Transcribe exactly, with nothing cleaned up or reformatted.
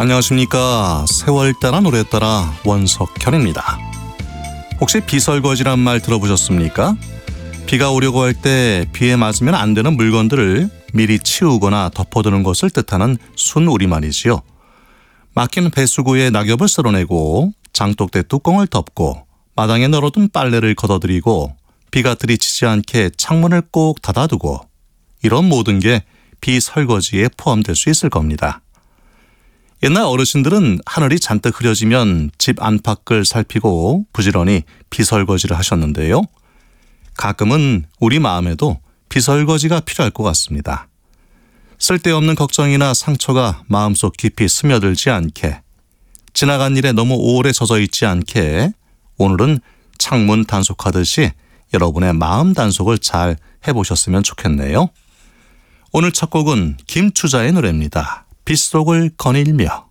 안녕하십니까. 세월 따라 노래 따라 원석현입니다. 혹시 비설거지란 말 들어보셨습니까? 비가 오려고 할 때 비에 맞으면 안 되는 물건들을 미리 치우거나 덮어두는 것을 뜻하는 순우리말이지요. 막힌 배수구에 낙엽을 쓸어내고 장독대 뚜껑을 덮고 마당에 널어둔 빨래를 걷어들이고 비가 들이치지 않게 창문을 꼭 닫아두고 이런 모든 게 비설거지에 포함될 수 있을 겁니다. 옛날 어르신들은 하늘이 잔뜩 흐려지면 집 안팎을 살피고 부지런히 비설거지를 하셨는데요. 가끔은 우리 마음에도 비설거지가 필요할 것 같습니다. 쓸데없는 걱정이나 상처가 마음속 깊이 스며들지 않게, 지나간 일에 너무 오래 젖어 있지 않게 오늘은 창문 단속하듯이 여러분의 마음 단속을 잘 해보셨으면 좋겠네요. 오늘 첫 곡은 김추자의 노래입니다. 빗속을 거닐며.